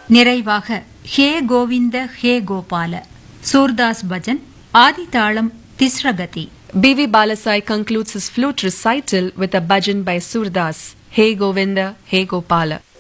நிறைவாக ஹே கோவிந்த ஹே Gopala Surdas bhajan ஆதிதாளம் திஸ்ரகதி. B.V. Balasai concludes his flute recital with a bhajan by Surdas, Hey Govinda, Hey Gopala.